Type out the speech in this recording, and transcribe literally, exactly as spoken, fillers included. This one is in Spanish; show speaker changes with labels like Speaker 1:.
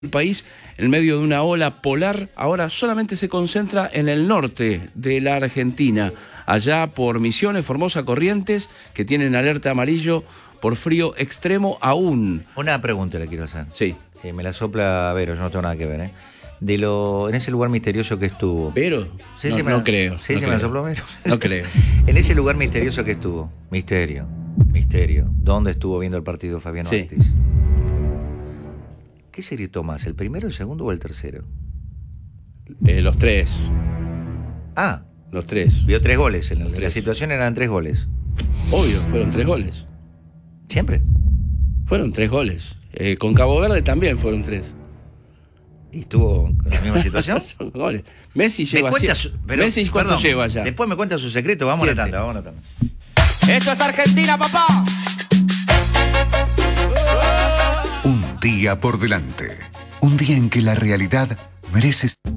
Speaker 1: El país, en medio de una ola polar, ahora solamente se concentra en el norte de la Argentina, allá por Misiones, Formosa, Corrientes, que tienen alerta amarillo por frío extremo aún.
Speaker 2: Una pregunta le quiero hacer.
Speaker 1: Sí.
Speaker 2: Eh, me la sopla Vero, yo no tengo nada que ver, ¿eh? De lo, en ese lugar misterioso que estuvo.
Speaker 1: ¿Vero?
Speaker 2: Sí,
Speaker 1: no,
Speaker 2: sí, me
Speaker 1: no
Speaker 2: la,
Speaker 1: creo.
Speaker 2: Sí,
Speaker 1: no
Speaker 2: sí,
Speaker 1: creo.
Speaker 2: me la sopló Vero.
Speaker 1: No creo.
Speaker 2: En ese lugar misterioso que estuvo. Misterio. Misterio. ¿Dónde estuvo viendo el partido Fabiano
Speaker 1: Sí.
Speaker 2: Ortiz? ¿Qué serie tomás? ¿El primero, el segundo o el tercero?
Speaker 1: Eh, los tres.
Speaker 2: Ah,
Speaker 1: Los tres.
Speaker 2: vio tres goles. En
Speaker 1: Los
Speaker 2: la
Speaker 1: tres.
Speaker 2: situación eran tres goles.
Speaker 1: Obvio, fueron tres goles.
Speaker 2: ¿Siempre?
Speaker 1: Fueron tres goles. Eh, con Cabo Verde también fueron tres.
Speaker 2: ¿Y estuvo en la misma situación?
Speaker 1: Son goles. Messi
Speaker 2: Me
Speaker 1: lleva
Speaker 2: cuenta
Speaker 1: siete.
Speaker 2: su- pero,
Speaker 1: Messi, ¿cuánto
Speaker 2: perdón,
Speaker 1: lleva ya?
Speaker 2: Después me cuenta su secreto. Vamos a la
Speaker 1: Siete.
Speaker 2: tanda, vamos a la tanda.
Speaker 1: ¡Esto es Argentina, papá!
Speaker 3: Un día por delante. Un día en que la realidad merece...